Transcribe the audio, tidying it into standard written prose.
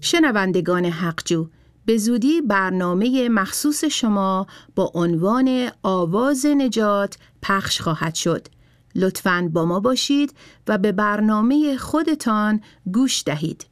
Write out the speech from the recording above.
شنوندگان حقجو، به زودی برنامه مخصوص شما با عنوان آواز نجات پخش خواهد شد. لطفاً با ما باشید و به برنامه خودتان گوش دهید.